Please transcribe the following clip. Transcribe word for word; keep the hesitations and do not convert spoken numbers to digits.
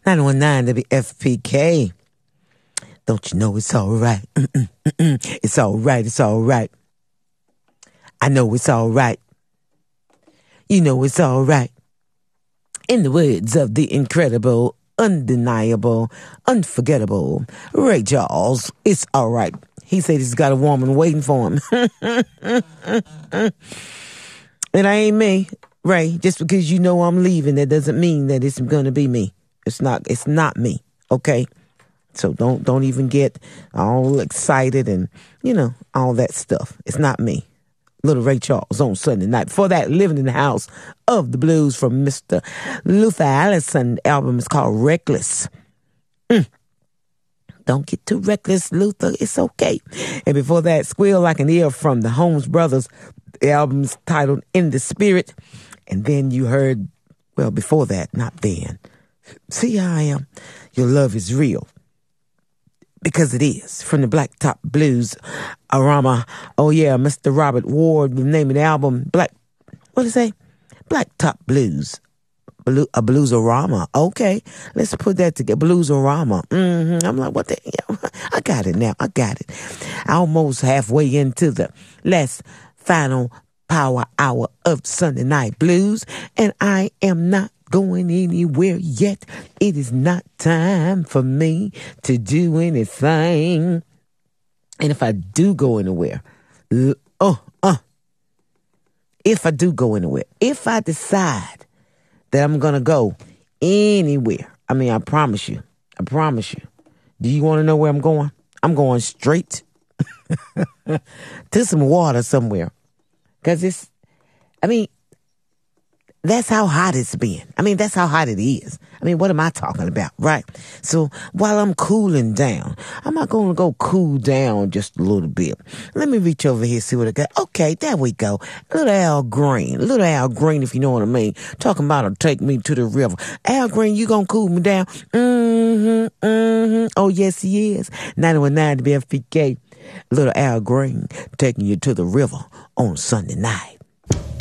nine one nine W F P K. Don't you know it's all right? Mm-mm, mm-mm. It's all right. It's all right. I know it's all right. You know it's all right. In the words of the incredible, undeniable, unforgettable Ray Charles, it's all right. He said he's got a woman waiting for him. And I ain't me, Ray. Just because you know I'm leaving, that doesn't mean that it's gonna be me. It's not. It's not me. Okay. So don't don't even get all excited and you know all that stuff. It's not me. Little Ray Charles on Sunday night. Before that, Living in the House of the Blues from Mister Luther Allison. The album is called Reckless. Mm. Don't get too reckless, Luther. It's okay. And before that, Squeal Like an Ear from the Holmes Brothers. The album's titled In the Spirit. And then you heard, well, before that, not then. See how I am? Your love is real. Because it is. From the Blacktop Blues, Arama. Oh, yeah, Mister Robert Ward, the name of the album, Black, what did it say? Blacktop Blues. Blue, a Blues-orama. Okay, let's put that together. Blues-orama. Mm-hmm. I'm like, what the hell? I got it now. I got it. Almost halfway into the last final power hour of Sunday Night Blues, and I am not going anywhere yet. It is not time for me to do anything. And if I do go anywhere, oh, uh, if I do go anywhere, if I decide that I'm going to go anywhere, I mean, I promise you, I promise you. Do you want to know where I'm going? I'm going straight to some water somewhere. Because it's, I mean, that's how hot it's been. I mean, that's how hot it is. I mean, what am I talking about, right? So while I'm cooling down, I'm not going to go cool down just a little bit. Let me reach over here, see what I got. Okay, there we go. Little Al Green. Little Al Green, if you know what I mean. Talking about to take me to the river. Al Green, you going to cool me down? Mm-hmm, mm-hmm. Oh, yes, he is. nine one nine W F P K. Little Al Green taking you to the river on Sunday night.